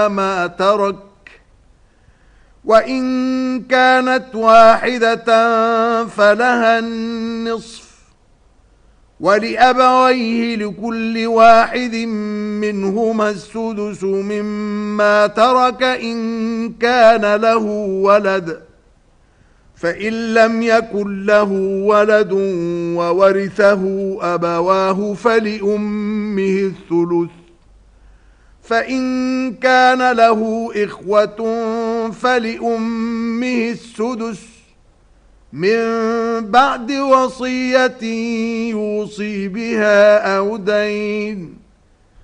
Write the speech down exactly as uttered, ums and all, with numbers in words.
ما ترك، وإن كانت واحدة فلها النصف، ولأبويه لكل واحد منهما السدس مما ترك إن كان له ولد، فإن لم يكن له ولد وورثه أبواه فلأمه الثلث، فإن كان له إخوة فلأمه السدس من بعد وصية يوصي بها أو دين.